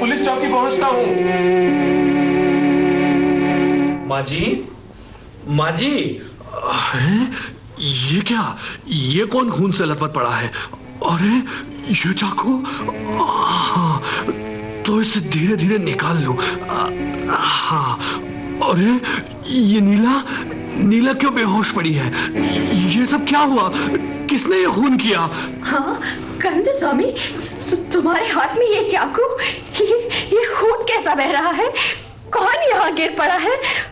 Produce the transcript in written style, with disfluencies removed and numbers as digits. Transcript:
Police चौकी पहुंचता हूं। माँ जी, माँ जी। ये क्या? ये कौन खून से लथपथ पड़ा है? अरे ये चाकू। तो इसे धीरे धीरे निकाल लूं। हाँ। अरे ये नीला क्यों बेहोश पड़ी है? ये सब क्या हुआ? किसने ये खून किया? हाँ करंदे स्वामी, तुम्हारे हाथ में ये चाकू, ये खून कैसा बह रहा है? कौन यहाँ गिर पड़ा है?